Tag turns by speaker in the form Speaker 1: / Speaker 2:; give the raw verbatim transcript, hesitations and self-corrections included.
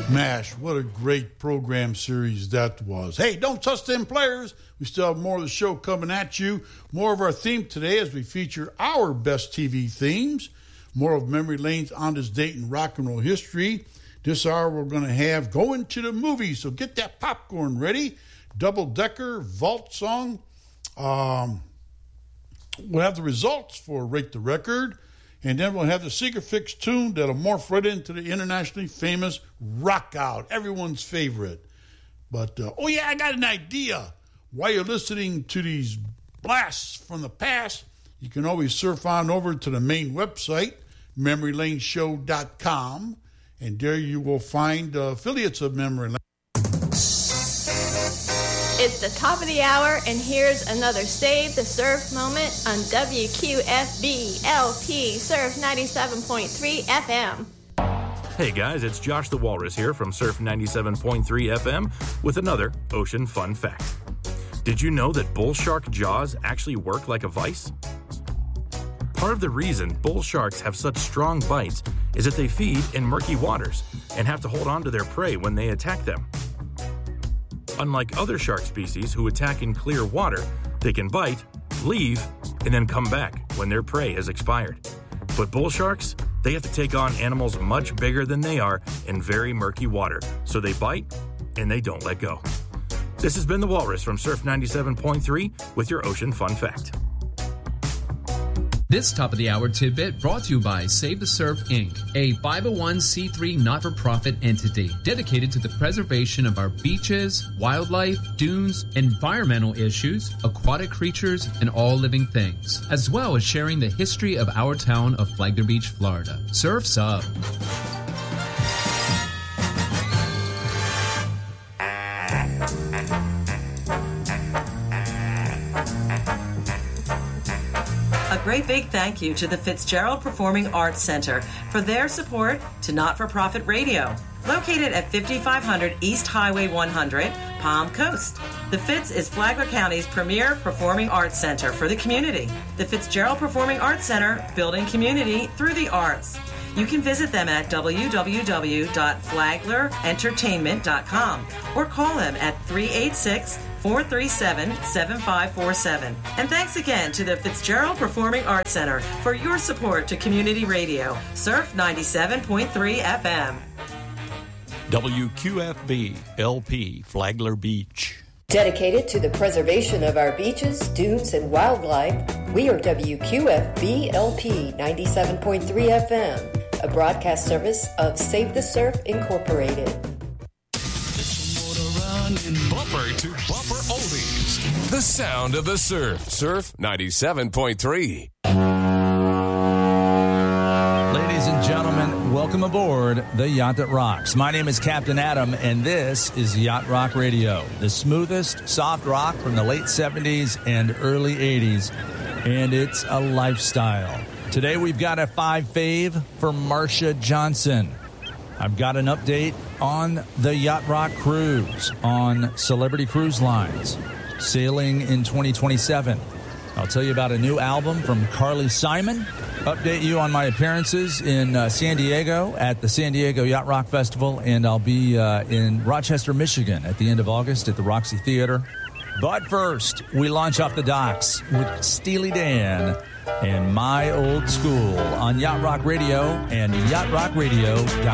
Speaker 1: MASH, what a great program series that was. Hey, don't touch them players. We still have more of the show coming at you. More of our theme today as we feature our best T V themes. More of Memory Lane's On This Date in Rock and Roll History. This hour we're going to have Going to the Movies, so get that popcorn ready. Double-decker, vault song. Um, we'll have the results for Rate the Record. And then we'll have the Secret Fix tune that'll morph right into the internationally famous Rock Out, everyone's favorite. But, uh, oh yeah, I got an idea. While you're listening to these blasts from the past, you can always surf on over to the main website, memory lane show dot com, and there you will find uh, affiliates of Memory Lane.
Speaker 2: It's the top of the hour, and here's another Save the Surf moment on W Q F B L P Surf ninety-seven point three F M.
Speaker 3: Hey guys, it's Josh the Walrus here from Surf ninety-seven point three F M with another ocean fun fact. Did you know that bull shark jaws actually work like a vice? Part of the reason bull sharks have such strong bites is that they feed in murky waters and have to hold on to their prey when they attack them. Unlike other shark species who attack in clear water, they can bite, leave, and then come back when their prey has expired. But bull sharks, they have to take on animals much bigger than they are in very murky water, so they bite and they don't let go. This has been the Walrus from Surf ninety-seven point three with your ocean fun fact.
Speaker 4: This top of the hour tidbit brought to you by Save the Surf Incorporated, a five oh one c three not-for-profit entity dedicated to the preservation of our beaches, wildlife, dunes, environmental issues, aquatic creatures, and all living things, as well as sharing the history of our town of Flagler Beach, Florida. Surf's up.
Speaker 5: A great big thank you to the Fitzgerald Performing Arts Center for their support to Not-for-Profit Radio, located at fifty-five hundred East Highway one hundred, Palm Coast. The Fitz is Flagler County's premier performing arts center for the community. The Fitzgerald Performing Arts Center, building community through the arts. You can visit them at w w w dot flagler entertainment dot com or call them at three eight six, four three seven, seven five four seven. And thanks again to the Fitzgerald Performing Arts Center for your support to community radio, Surf ninety-seven point three F M.
Speaker 6: W Q F B L P Flagler Beach.
Speaker 7: Dedicated to the preservation of our beaches, dunes, and wildlife, we are W Q F B L P ninety-seven point three F M, a broadcast service of Save the Surf Incorporated.
Speaker 8: Bumper to bumper oldies. The sound of the surf. Surf ninety-seven point three.
Speaker 9: Ladies and gentlemen, welcome aboard the Yacht That Rocks. My name is Captain Adam, and this is Yacht Rock Radio, the smoothest soft rock from the late seventies and early eighties, and it's a lifestyle. Today we've got a five fave for Marsha Johnson. I've got an update on the Yacht Rock Cruise on Celebrity Cruise Lines, sailing in twenty twenty-seven. I'll tell you about a new album from Carly Simon, update you on my appearances in uh, San Diego at the San Diego Yacht Rock Festival, and I'll be uh, in Rochester, Michigan at the end of August at the Roxy Theater. But first, we launch off the docks with Steely Dan and My Old School on Yacht Rock Radio and yacht rock radio dot com.